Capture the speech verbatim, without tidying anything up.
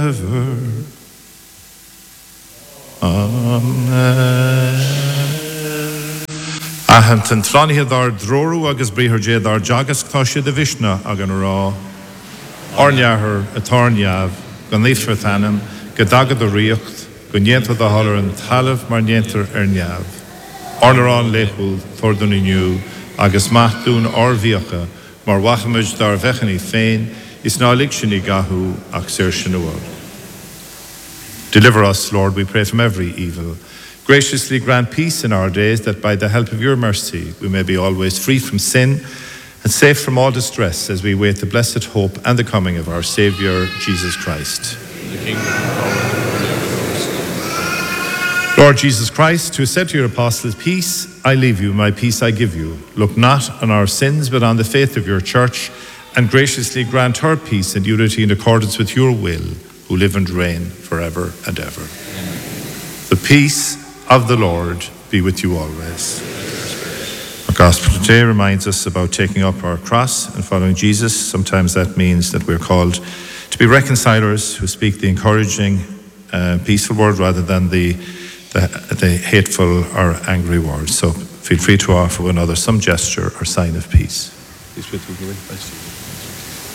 ever. Amen. Ahan tan tránithe dar droru agus brithir jé dar jagas ctáisiad a vishna agan rá. Orneahar a tarneamh gan lífra thanam go dagad a riocht go nienta da hallar an talamh mar nientar ar neamh. Ornarán léchúil thordan iniu agus machtún ormhíocha mar wachamid dar vechaní féin is nálig sinni gahu ach sir sinuad. Deliver us, Lord, we pray, from every evil. Graciously grant peace in our days, that by the help of your mercy we may be always free from sin and safe from all distress as we wait the blessed hope and the coming of our Saviour, Jesus Christ. The kingdom and power and Lord Jesus Christ, who said to your apostles, peace I leave you, my peace I give you. Look not on our sins, but on the faith of your church, and graciously grant her peace and unity in accordance with your will, who live and reign forever and ever. Amen. The peace of the Lord be with you always. Our gospel today reminds us about taking up our cross and following Jesus. Sometimes that means that we're called to be reconcilers who speak the encouraging, uh, peaceful word rather than the, the, the hateful or angry words. So feel free to offer one another some gesture or sign of peace. Peace with you.